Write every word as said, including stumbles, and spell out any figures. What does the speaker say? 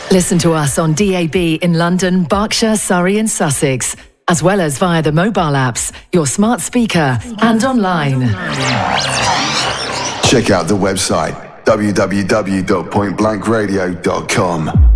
Listen to us on D A B in London, Berkshire, Surrey and Sussex, as well as via the mobile apps, your smart speaker and online. Check out the website w w w dot point blank radio dot com.